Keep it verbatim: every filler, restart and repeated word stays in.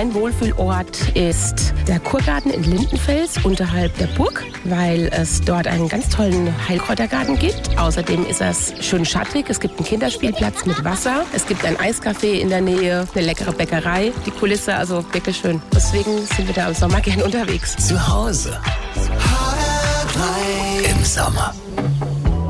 Mein Wohlfühlort ist der Kurgarten in Lindenfels unterhalb der Burg, weil es dort einen ganz tollen Heilkräutergarten gibt. Außerdem ist es schön schattig. Es gibt einen Kinderspielplatz mit Wasser. Es gibt ein Eiscafé in der Nähe, eine leckere Bäckerei. Die Kulisse, also wirklich schön. Deswegen sind wir da im Sommer gerne unterwegs. Zu Hause im Sommer.